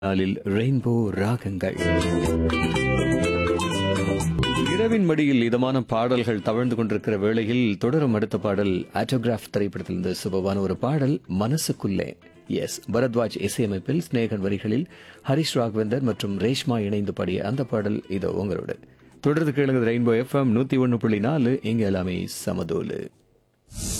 நாளில் ரெயின்போ ராகங்கள். இரவின் மடியில் இதமான பாடல்கள் தவழ்ந்து கொண்டிருக்கிற வேளையில் தொடரும் அடுத்த பாடல் ஆட்டோகிராஃப் திரைப்படத்திலிருந்து சுபமான ஒரு பாடல் மனசுக்குள்ளே. எஸ், பரத்வாஜ் இசையமைப்பில் ஸ்நேகன் வரிகளில் ஹரிஷ் ராகவேந்தர் மற்றும் ரேஷ்மா இணைந்து பாடிய அந்த பாடல் இதோ உங்களோட தொடர்ந்து கேளுங்க. ரெயின்போ FM 101.4 இங்க எல்லாமே சமதோலு.